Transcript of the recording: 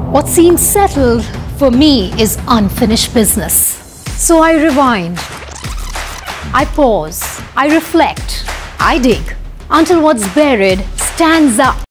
What seems settled for me is unfinished business. So I rewind, I pause, I reflect, I dig until what's buried stands up.